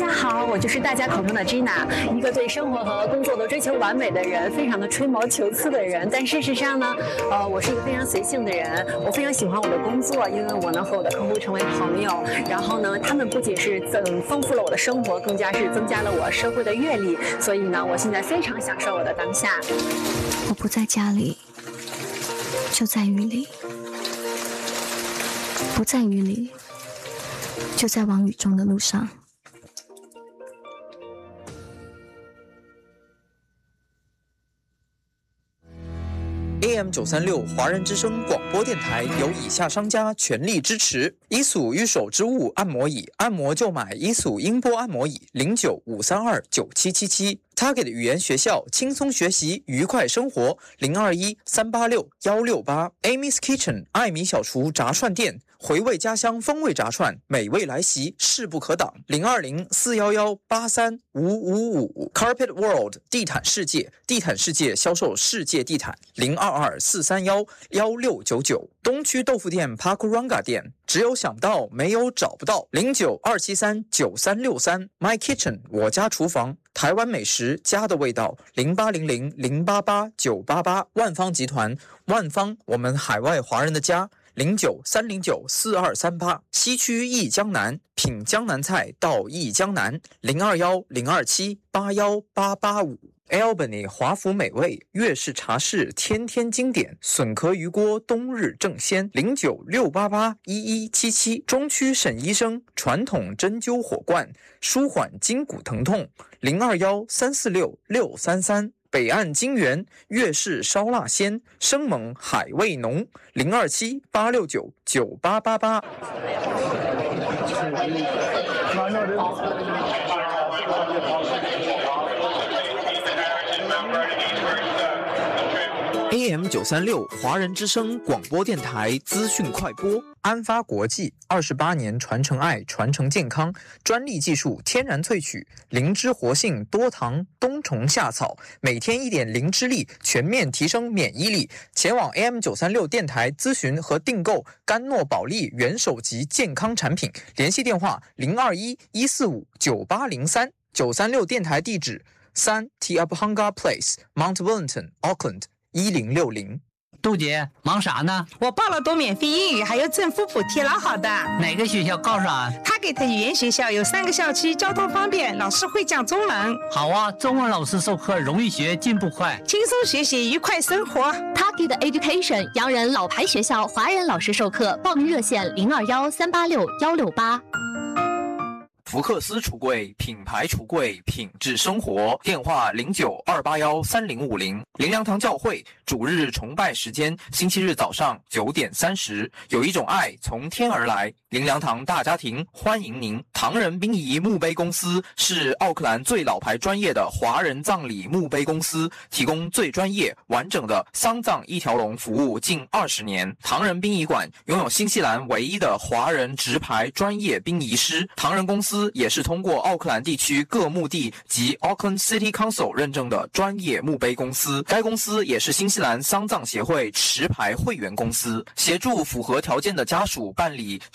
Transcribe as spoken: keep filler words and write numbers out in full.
家好，我就是大家口中的 Gina， 一个对生活和工作都追求完美的人，非常的吹毛求疵的人。但事实上呢，呃，我是一个非常随性的人，我非常喜欢我的工作，因为我能和我的客户成为朋友。然后呢，他们不仅是增丰富了我的生活，更加是增加了我社会的阅历。所以呢，我现在非常享受我的当下。 我不在家里，就在雨里；不在雨里，就在往雨中的路上。 A M 九三六华人之声广播电台由以下商家全力支持：伊索御手之物按摩椅，按摩就买伊索音波按摩椅，零九五三二九七七七。Target 语言学校，轻松学习，愉快生活，零二一三八六幺六八。Amy's Kitchen 艾米小厨炸串店，回味家乡风味炸串，美味来袭，势不可挡，零二零四幺幺八三五五五。Carpet World 地毯世界，地毯世界销售世界地毯，零二二四三幺幺六九九。东区豆腐店 Pakuranga 店，只有想到没有找不到，零九二七三九三六三。My Kitchen 我家厨房，台湾美食家的味道，零八零零零八八九八八。万方集团，万方我们海外华人的家，零九三零九四二三八。西区益江南，品江南菜到益江南，零二幺零二七八幺八八五。Albany 华府美味，粤式茶室天天经典，笋壳鱼锅冬日正鲜，零九六八八一一七七。中区沈医生传统针灸火罐，舒缓筋骨疼痛，零二幺三四六六三三。北岸金源粤式烧腊鲜，生猛海味浓，零二七八六九九八八八。A M 九三六华人之声广播电台资讯快播。安发国际二十八年传承爱，传承健康，专利技术天然萃取，灵芝活性多糖冬虫夏草，每天一点灵芝力，全面提升免疫力。前往 A M 九三六电台咨询和订购甘诺宝利元首级健康产品，联系电话零二一一四五九八零三。九三六电台地址三 Tiabhanga Place Mount Wellington Auckland一零六零。 杜姐忙啥呢？ 我报了读免费英语，还有政府补贴，老好的。 哪个学校告诉俺？ 他给的语言学校有三个校区，交通方便，老师会讲中文。 好啊，中文老师授课容易学，进步快， 轻松学习，愉快生活。 他给的 Education 洋人老牌学校，华人老师授课，报名热线零二幺三八六幺六八。 福克斯橱柜，品牌橱柜，品质生活。电话零九二八幺三零五零。灵粮堂教会主日崇拜时间，星期日早上九点三十。有一种爱从天而来，灵粮堂大家庭欢迎您。唐人殡仪墓碑公司是奥克兰最老牌专业的华人葬礼墓碑公司，提供最专业完整的丧葬一条龙服务近二十年。唐人殡仪馆拥有新西兰唯一的华人直牌专业殡仪师。唐人公司也是通过奥克兰地区各墓地及 Auckland City Council 认证的专业墓碑公司。该公司也是新西兰丧葬协会持牌会员公司，协助符合条件的家属办理